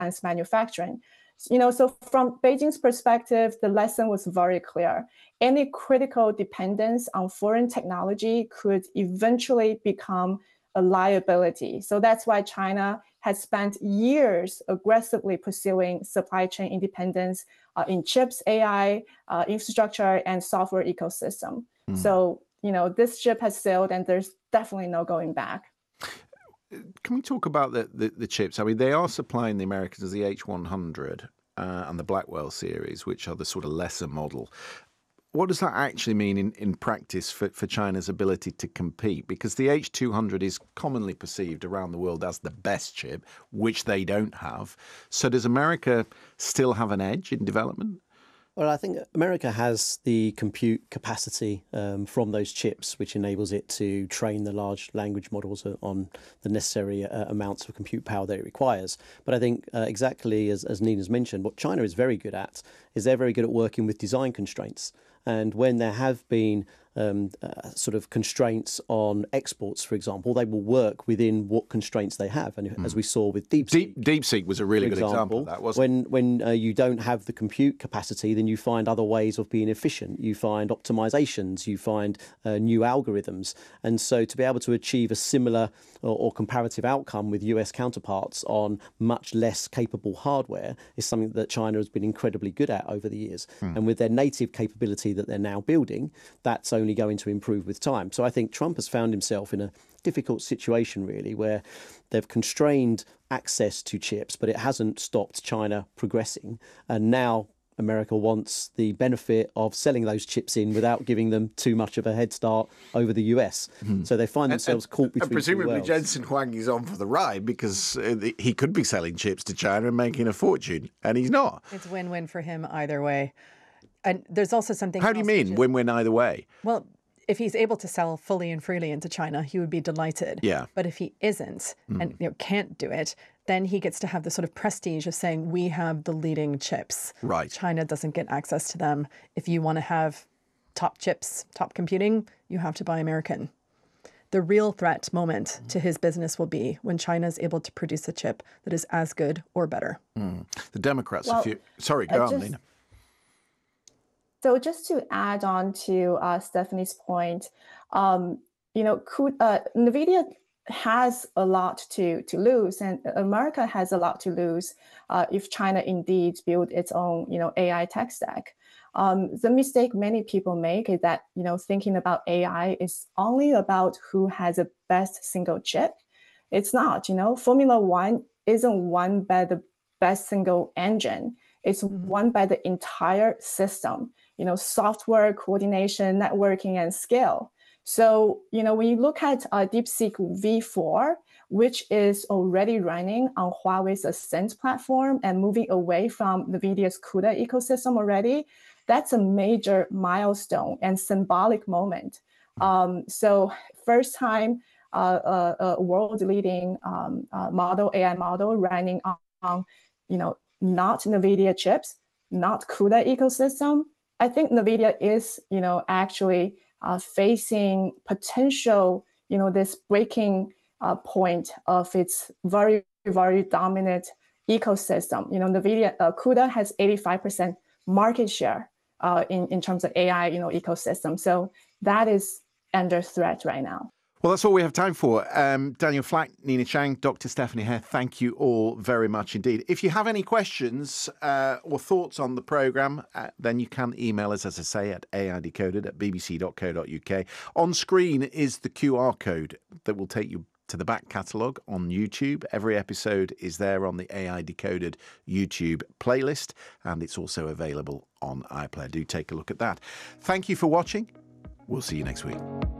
advanced manufacturing. So from Beijing's perspective, the lesson was very clear. Any critical dependence on foreign technology could eventually become a liability. So that's why China has spent years aggressively pursuing supply chain independence in chips, AI, infrastructure, and software ecosystem. So, this ship has sailed and there's definitely no going back. Can we talk about the chips? I mean, they are supplying the Americans the H100 and the Blackwell series, which are the sort of lesser model. What does that actually mean in practice for China's ability to compete? Because the H200 is commonly perceived around the world as the best chip, which they don't have. So does America still have an edge in development? Well, I think America has the compute capacity from those chips, which enables it to train the large language models on the necessary amounts of compute power that it requires. But I think exactly as Nina's mentioned, what China is very good at is they're very good at working with design constraints. And when there have been sort of constraints on exports, for example, they will work within what constraints they have. And as we saw with DeepSeek. DeepSeek was a really good example of that, wasn't it? When you don't have the compute capacity, then you find other ways of being efficient. You find optimizations, you find new algorithms. And so to be able to achieve a similar or comparative outcome with US counterparts on much less capable hardware is something that China has been incredibly good at over the years. And with their native capability that they're now building, that's only going to improve with time. So I think Trump has found himself in a difficult situation, really, where they've constrained access to chips, but it hasn't stopped China progressing. And now America wants the benefit of selling those chips in without giving them too much of a head start over the US. So they find themselves caught between presumably two worlds. Jensen Huang is on for the ride because he could be selling chips to China and making a fortune, and he's not. It's win-win for him either way. And there's also something. How do you mean win-win either way? Well, if he's able to sell fully and freely into China, he would be delighted. Yeah. But if he isn't and can't do it, then he gets to have the sort of prestige of saying, we have the leading chips. Right. China doesn't get access to them. If you want to have top chips, top computing, you have to buy American. The real threat moment to his business will be when China is able to produce a chip that is as good or better. The Democrats, sorry, go on, Nina. So just to add on to Stephanie's point, NVIDIA has a lot to lose, and America has a lot to lose if China indeed build its own, AI tech stack. The mistake many people make is that, thinking about AI is only about who has the best single chip. It's not, Formula One isn't won by the best single engine. It's won by the entire system, software, coordination, networking, and scale. So, when you look at DeepSeek V4, which is already running on Huawei's Ascend platform and moving away from NVIDIA's CUDA ecosystem already, that's a major milestone and symbolic moment. So first time a world-leading AI model running on, not NVIDIA chips, not CUDA ecosystem. I think NVIDIA is, actually facing potential, this breaking point of its very, very dominant ecosystem. NVIDIA CUDA has 85% market share in terms of AI, ecosystem. So that is under threat right now. Well, that's all we have time for. Daniel Flack, Nina Chang, Dr. Stephanie Hare, thank you all very much indeed. If you have any questions or thoughts on the programme, then you can email us, as I say, at aidecoded@bbc.co.uk. On screen is the QR code that will take you to the back catalogue on YouTube. Every episode is there on the AI Decoded YouTube playlist, and it's also available on iPlayer. Do take a look at that. Thank you for watching. We'll see you next week.